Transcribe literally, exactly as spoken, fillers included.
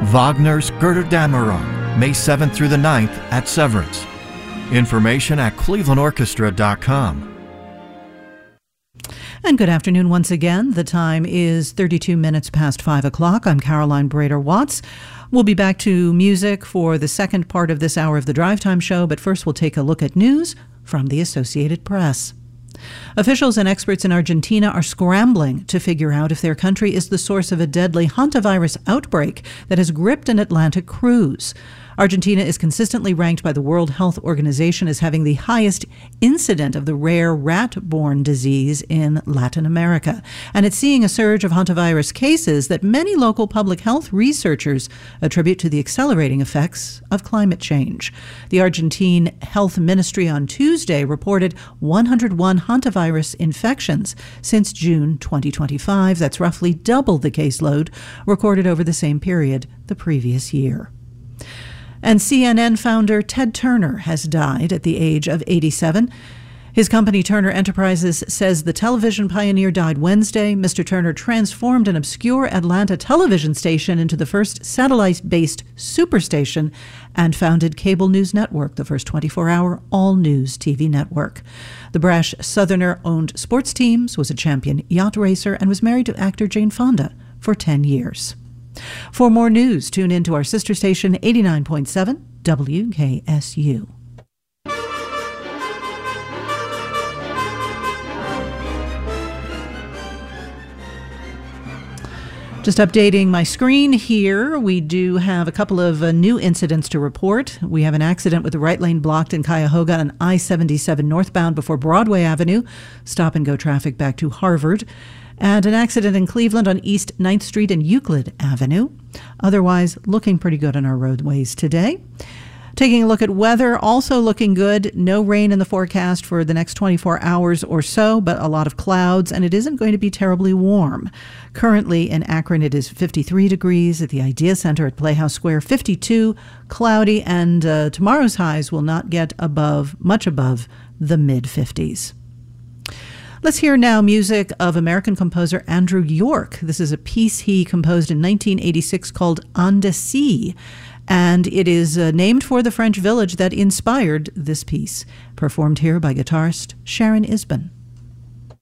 Wagner's Götterdämmerung, May seventh through the ninth at Severance. Information at cleveland orchestra dot com. And good afternoon once again. The time is thirty-two minutes past five o'clock. I'm Caroline Brader-Watts. We'll be back to music for the second part of this hour of the Drive Time Show, but first we'll take a look at news from the Associated Press. Officials and experts in Argentina are scrambling to figure out if their country is the source of a deadly hantavirus outbreak that has gripped an Atlantic cruise. Argentina is consistently ranked by the World Health Organization as having the highest incident of the rare rat-borne disease in Latin America. And it's seeing a surge of hantavirus cases that many local public health researchers attribute to the accelerating effects of climate change. The Argentine Health Ministry on Tuesday reported one hundred one hantavirus infections since June twenty twenty-five. That's roughly double the caseload recorded over the same period the previous year. And C N N founder Ted Turner has died at the age of eighty-seven. His company, Turner Enterprises, says the television pioneer died Wednesday. Mister Turner transformed an obscure Atlanta television station into the first satellite-based superstation and founded Cable News Network, the first twenty-four hour all-news T V network. The brash Southerner owned sports teams, was a champion yacht racer, and was married to actor Jane Fonda for ten years. For more news, tune in to our sister station, eighty-nine point seven W K S U. Just updating my screen here, we do have a couple of uh, new incidents to report. We have an accident with the right lane blocked in Cuyahoga on I seventy-seven northbound before Broadway Avenue. Stop and go traffic back to Harvard. And an accident in Cleveland on East ninth Street and Euclid Avenue. Otherwise, looking pretty good on our roadways today. Taking a look at weather, also looking good. No rain in the forecast for the next twenty-four hours or so, but a lot of clouds, and it isn't going to be terribly warm. Currently in Akron, it is fifty-three degrees. At the Idea Center at Playhouse Square, fifty-two, cloudy, and uh, tomorrow's highs will not get above, much above, the mid-fifties. Let's hear now music of American composer Andrew York. This is a piece he composed in nineteen eighty-six called Annecy, and it is uh, named for the French village that inspired this piece. Performed here by guitarist Sharon Isbin.